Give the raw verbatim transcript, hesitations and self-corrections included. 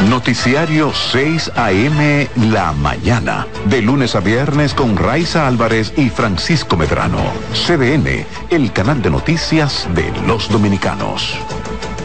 Noticiario seis A M La Mañana. De lunes a viernes con Raiza Álvarez y Francisco Medrano. C D N, el canal de noticias de los dominicanos.